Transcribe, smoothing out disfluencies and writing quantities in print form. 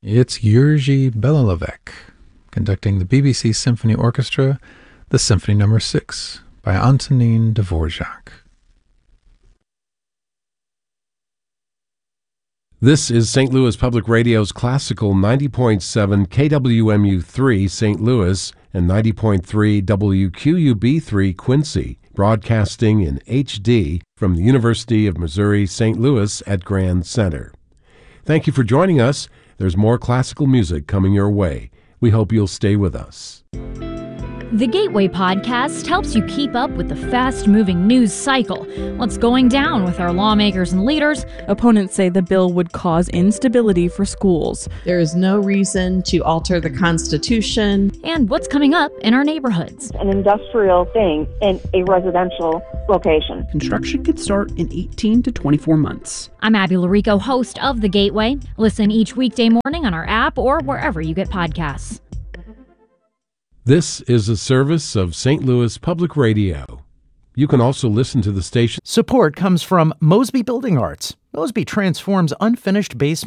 It's Jerzy Belalovec conducting the BBC Symphony Orchestra, the Symphony No. 6 by Antonin Dvorak. This is St. Louis Public Radio's classical 90.7 KWMU3 St. Louis and 90.3 WQUB3 Quincy, broadcasting in HD from the University of Missouri St. Louis at Grand Center. Thank you for joining us. There's more classical music coming your way. We hope you'll stay with us. The Gateway Podcast helps you keep up with the fast-moving news cycle. What's going down with our lawmakers and leaders? Opponents say the bill would cause instability for schools. There is no reason to alter the Constitution. And what's coming up in our neighborhoods. An industrial thing in a residential location. Construction could start in 18 to 24 months. I'm Abby Larico, host of The Gateway. Listen each weekday morning on our app or wherever you get podcasts. This is a service of St. Louis Public Radio. You can also listen to the station. Support comes from Mosby Building Arts. Mosby transforms unfinished basement